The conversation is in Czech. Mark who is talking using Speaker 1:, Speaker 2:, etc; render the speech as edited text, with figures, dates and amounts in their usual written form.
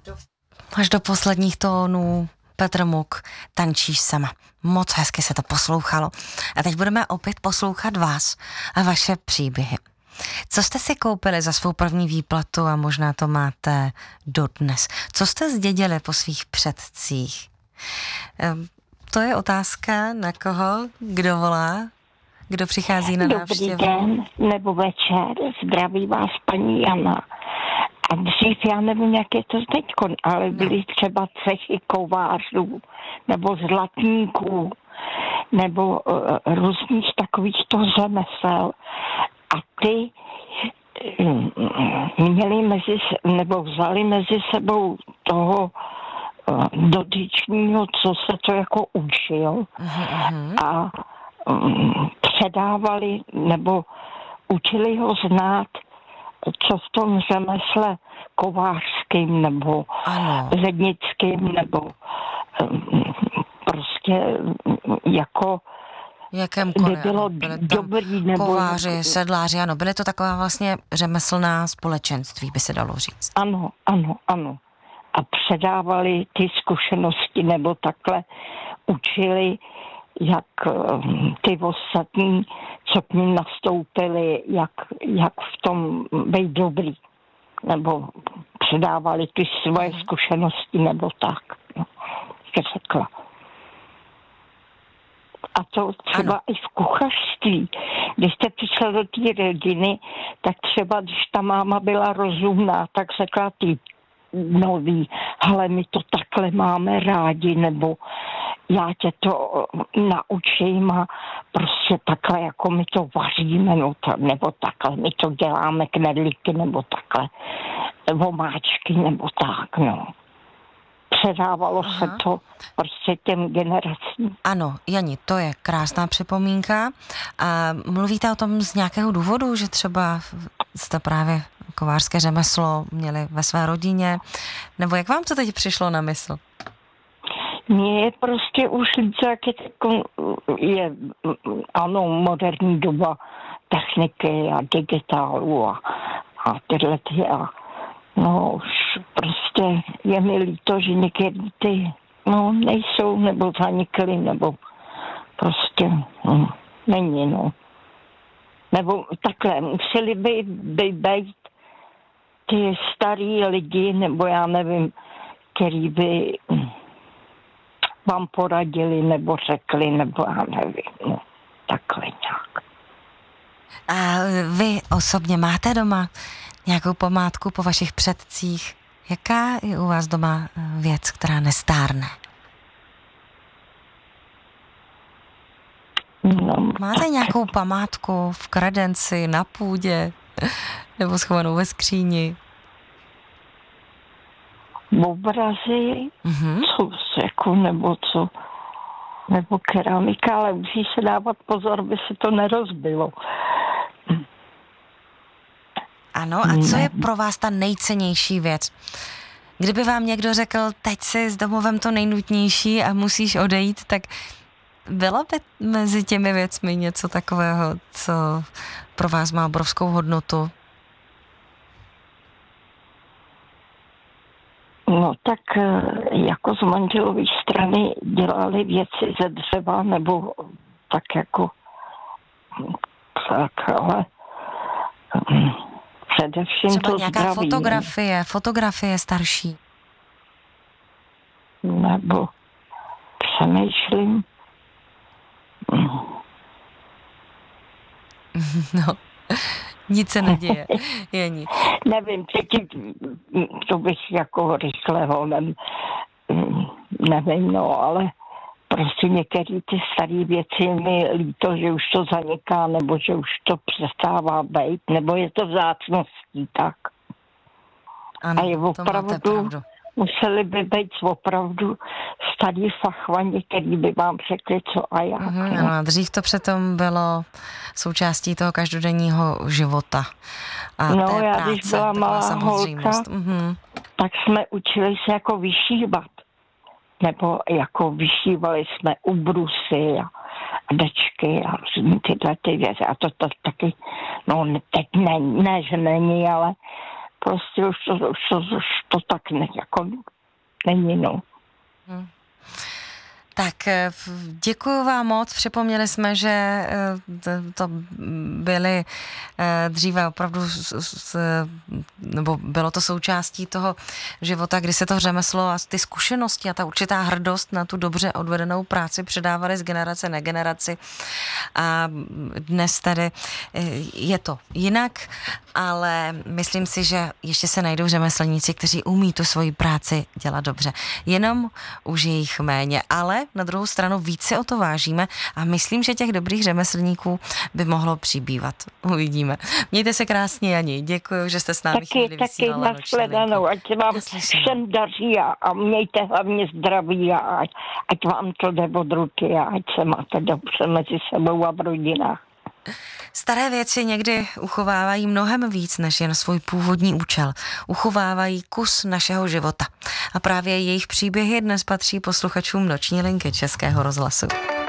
Speaker 1: Až do posledních tónů Petr Muk, Tančíš sama. Moc hezky se to poslouchalo. A teď budeme opět poslouchat vás a vaše příběhy. Co jste si koupili za svou první výplatu a možná to máte dodnes? Co jste zdědili po svých předcích? To je otázka na koho, kdo volá, kdo přichází na návštěvu.
Speaker 2: Dobrý den nebo večer, zdraví vás paní Jana. A dřív, já nevím, jak je to teďkon, ale byly třeba cechy kovářů nebo zlatníků nebo různých takovýchto řemesel. A ty vzali mezi sebou toho dotyčního, co se to jako učil a předávali nebo učili ho znát, co v tom řemesle kovářským nebo zednickým nebo prostě jako
Speaker 1: jakémkoliv,
Speaker 2: by bylo dobrý nebo
Speaker 1: kováři, sedláři, ano, byly to taková vlastně řemeslná společenství, by se dalo říct.
Speaker 2: Ano. A předávali ty zkušenosti nebo takhle učili, jak ty ostatní, co k ním nastoupili, jak v tom být dobrý. Nebo předávali ty svoje zkušenosti, nebo tak. No, jak řekla. A to třeba i v kuchařství. Když jste přišel do té rodiny, tak třeba, když ta máma byla rozumná, tak řekla ty noví, ale my to takhle máme rádi, nebo já tě to naučím a prostě takhle, jako my to vaříme, nebo takhle, my to děláme knedlíky, nebo takhle, vomáčky, nebo tak, no. Předávalo se to prostě těm generacím.
Speaker 1: Ano, Jani, to je krásná připomínka. A mluvíte o tom z nějakého důvodu, že třeba jste právě kovářské řemeslo měli ve své rodině? Nebo jak vám to teď přišlo na mysl?
Speaker 2: Mně je prostě už líc, jak je moderní doba techniky a digitálu a tyhle ty už prostě je mi líto, že některý ty nejsou nebo zanikly, nebo prostě není, Nebo takhle, museli by být ty starý lidi, nebo já nevím, který by vám poradili, nebo řekli, nebo já nevím, takhle nějak.
Speaker 1: A vy osobně máte doma nějakou památku po vašich předcích? Jaká je u vás doma věc, která nestárne? Máte nějakou památku v kredenci, na půdě, nebo schovanou ve skříni?
Speaker 2: Obrazy, nebo keramika, ale musí se dávat pozor, aby se to nerozbilo.
Speaker 1: Ano, a co je pro vás ta nejcennější věc? Kdyby vám někdo řekl, teď si s domovem to nejnutnější a musíš odejít, tak bylo by mezi těmi věcmi něco takového, co pro vás má obrovskou hodnotu?
Speaker 2: No tak jako z manželové strany dělali věci ze dřeva, nebo tak jako tak, ale především
Speaker 1: třeba
Speaker 2: to
Speaker 1: nějaká
Speaker 2: zdraví.
Speaker 1: fotografie starší.
Speaker 2: Nebo přemýšlím.
Speaker 1: No, nic se neděje, Jani.
Speaker 2: Nevím, to bych jako rychle honem, nevím, ale prostě některé ty staré věci mi líto, že už to zaniká, nebo že už to přestává být, nebo je to vzácností, tak.
Speaker 1: Ano,
Speaker 2: a je
Speaker 1: to máte pravdu.
Speaker 2: Museli by být opravdu starý fachmani, který by vám řekli, co a jak.
Speaker 1: Ano, a dřív to přitom bylo součástí toho každodenního života. A té
Speaker 2: já
Speaker 1: práce,
Speaker 2: když byla malá holka, tak jsme učili se jako vyšívat. Nebo jako vyšívali jsme ubrusy a dečky a tyhle ty věci. A to taky, teď ne, že není, ale prostě už to tak jako není, no.
Speaker 1: Tak děkuju vám moc. Připomněli jsme, že to byly dříve opravdu, nebo bylo to součástí toho života, kdy se to řemeslo a ty zkušenosti a ta určitá hrdost na tu dobře odvedenou práci předávaly z generace na generaci. A dnes tady je to jinak, ale myslím si, že ještě se najdou řemeslníci, kteří umí tu svoji práci dělat dobře. Jenom už je jich méně, ale na druhou stranu více o to vážíme a myslím, že těch dobrých řemeslníků by mohlo přibývat. Uvidíme. Mějte se krásně, Jani. Děkuji, že jste s námi chvíli vysílala.
Speaker 2: Taky nashledanou, ať se vám všem daří a mějte hlavně zdraví a ať vám to jde od ruky a ať se máte dobře mezi sebou a v rodinách.
Speaker 1: Staré věci někdy uchovávají mnohem víc než jen svůj původní účel. Uchovávají kus našeho života. A právě jejich příběhy dnes patří posluchačům Noční linky Českého rozhlasu.